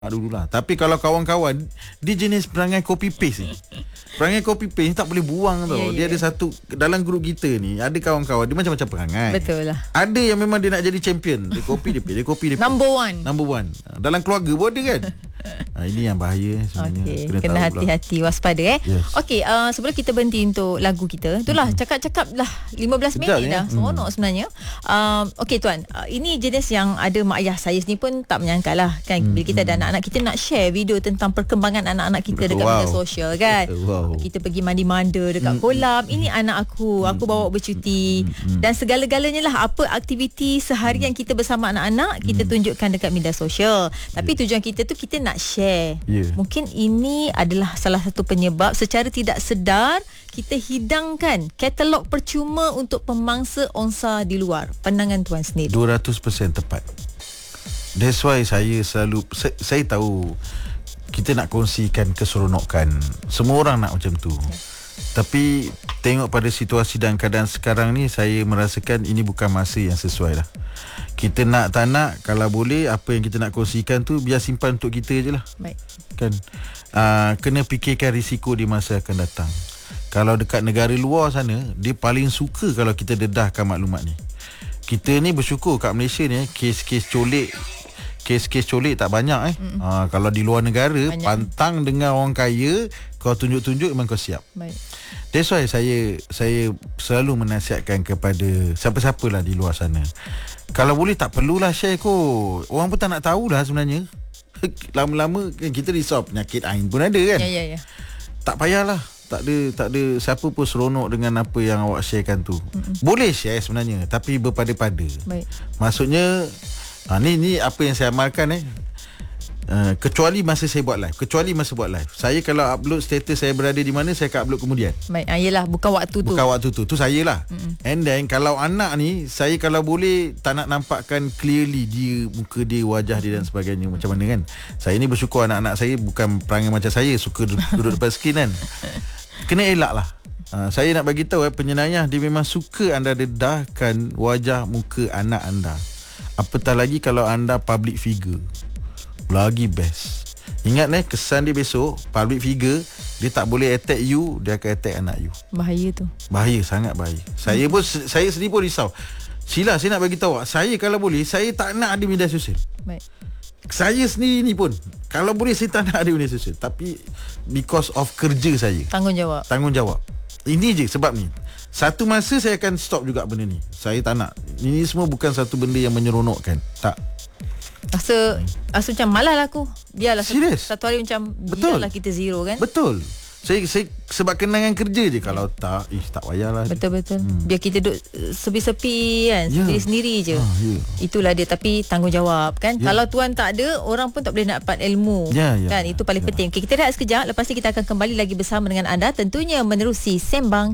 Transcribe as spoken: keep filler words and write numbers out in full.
dululah. Tapi kalau kawan-kawan, dia jenis perangai copy paste ni. Perangai copy paste ni tak boleh buang tau. Yeah, dia yeah. ada satu dalam grup kita ni, ada kawan-kawan dia macam-macam perangai. Betul lah. Ada yang memang dia nak jadi champion. Dia copy dia, dia copy dia. Number one. Number one. Dalam keluarga pun ada kan. Ha, ini yang bahaya sebenarnya. Okay. Kena, Kena hati-hati, waspada eh. Yes. Okey, uh, sebelum kita berhenti untuk lagu kita, itulah mm-hmm. cakap-cakap lah lima belas Sekejap, minit ya? dah. Seronok mm. sebenarnya. Um, Okey tuan, uh, ini jenis yang ada mak ayah saya sendiri pun tak menyangka lah kan. Mm-hmm. Bila kita ada anak-anak, kita nak share video tentang perkembangan anak-anak kita dekat wow. media sosial kan. Wow. Kita pergi mandi-manda dekat mm-hmm. kolam. Ini anak aku, aku bawa bercuti. Mm-hmm. Dan segala-galanya lah apa aktiviti seharian kita bersama anak-anak, kita mm-hmm. tunjukkan dekat media sosial. Tapi yeah. tujuan kita tu kita nak share. Yeah. Mungkin ini adalah salah satu penyebab secara tidak sedar kita hidangkan katalog percuma untuk pemangsa onsa di luar. Pandangan tuan sendiri. dua ratus peratus tepat. That's why saya selalu saya, saya tahu kita nak kongsikan keseronokan. Semua orang nak macam tu. Yeah. Tapi tengok pada situasi dan keadaan sekarang ni, saya merasakan ini bukan masa yang sesuai lah. Kita nak tak nak, kalau boleh apa yang kita nak kongsikan tu biar simpan untuk kita je lah. Baik. Kan uh, kena fikirkan risiko di masa akan datang. Kalau dekat negara luar sana, dia paling suka kalau kita dedahkan maklumat ni. Kita ni bersyukur kat Malaysia ni, kes-kes colik kes-kes colik tak banyak eh. Uh, kalau di luar negara banyak. Pantang dengan orang kaya, kau tunjuk-tunjuk memang kau siap. Baik. That's why saya saya selalu menasihatkan kepada siapa-siapa lah di luar sana, kalau boleh tak perlulah share kot. Orang pun tak nak tahulah sebenarnya. Lama-lama kita risau penyakit ain pun ada kan. Ya ya ya. Tak payahlah. Tak ada tak ada siapa pun seronok dengan apa yang awak sharekan tu. Mm-mm. Boleh share sebenarnya, tapi berpada-pada. Baik. Maksudnya ha, ni ni apa yang saya amalkan eh. Uh, kecuali masa saya buat live. Kecuali masa buat live. Saya kalau upload status saya berada di mana, saya akan upload kemudian. Baik, ah, yelah, bukan waktu tu. Bukan waktu tu. Tu saya lah. Mm-mm. And then kalau anak ni, saya kalau boleh tak nak nampakkan clearly dia, muka dia, wajah dia dan sebagainya. Macam mana kan. Saya ni bersyukur anak-anak saya bukan perangai macam saya, suka duduk depan skrin kan. Kena elak lah. Uh, saya nak bagi tahu eh, penyenayah dia memang suka anda dedahkan wajah muka anak anda. Apatah lagi kalau anda public figure. Lagi best. Ingat eh, kesan dia besok public figure, dia tak boleh attack you, dia akan attack anak you. Bahaya tu. Bahaya, sangat bahaya. Saya pun saya sendiri pun risau. Sila, saya nak bagi tahu, saya kalau boleh saya tak nak ada media sosial. Baik. Saya sendiri ni pun kalau boleh saya tak nak ada media sosial, tapi because of kerja saya. Tanggungjawab. Tanggungjawab. Ini je sebab ni. Satu masa saya akan stop juga benda ni. Saya tak nak. Ini semua bukan satu benda yang menyeronokkan. Tak. Rasa rasa macam malas lah aku. Biarlah Serius? satu, satu hari macam betul. Biarlah kita zero kan. Betul. Saya, saya sebab kenangan kerja je. Kalau tak, eh tak payahlah. Betul-betul. Hmm. Biar kita duduk sepi-sepi kan, yeah. Sendiri-sendiri je. Ah, yeah. Itulah dia. Tapi tanggungjawab kan. Yeah. Kalau tuan tak ada, orang pun tak boleh nak dapat ilmu. Yeah, yeah, kan. Itu paling yeah. penting. Okay, kita rehat sekejap. Lepas ni kita akan kembali lagi bersama dengan anda. Tentunya menerusi Sembang